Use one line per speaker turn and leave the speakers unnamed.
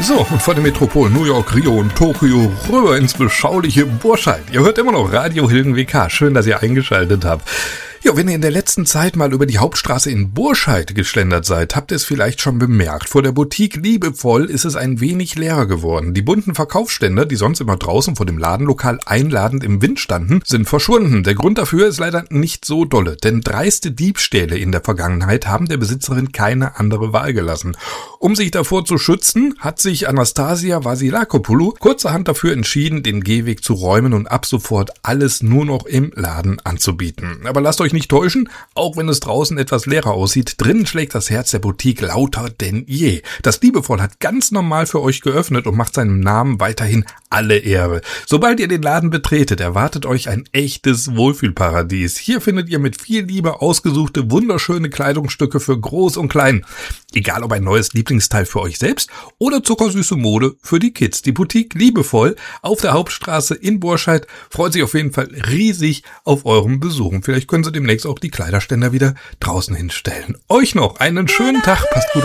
So, und von den Metropolen New York, Rio und Tokio rüber ins beschauliche Burscheid. Ihr hört immer noch Radio Hilgen WK. Schön, dass ihr eingeschaltet habt. Ja, wenn ihr in der letzten Zeit mal über die Hauptstraße in Burscheid geschlendert seid, habt ihr es vielleicht schon bemerkt. Vor der Boutique Liebevoll ist es ein wenig leerer geworden. Die bunten Verkaufsstände, die sonst immer draußen vor dem Ladenlokal einladend im Wind standen, sind verschwunden. Der Grund dafür ist leider nicht so dolle, denn dreiste Diebstähle in der Vergangenheit haben der Besitzerin keine andere Wahl gelassen. Um sich davor zu schützen, hat sich Anastasia Vasilakopoulou kurzerhand dafür entschieden, den Gehweg zu räumen und ab sofort alles nur noch im Laden anzubieten. Aber lasst euch nicht täuschen, auch wenn es draußen etwas leerer aussieht, drinnen schlägt das Herz der Boutique lauter denn je. Das Liebevoll hat ganz normal für euch geöffnet und macht seinem Namen weiterhin alle Ehre. Sobald ihr den Laden betretet, erwartet euch ein echtes Wohlfühlparadies. Hier findet ihr mit viel Liebe ausgesuchte, wunderschöne Kleidungsstücke für Groß und Klein. Egal ob ein neues Lieblingsteil für euch selbst oder zuckersüße Mode für die Kids. Die Boutique Liebevoll auf der Hauptstraße in Burscheid freut sich auf jeden Fall riesig auf euren Besuch. Vielleicht können sie demnächst auch die Kleiderständer wieder draußen hinstellen. Euch noch einen schönen Tag. Passt gut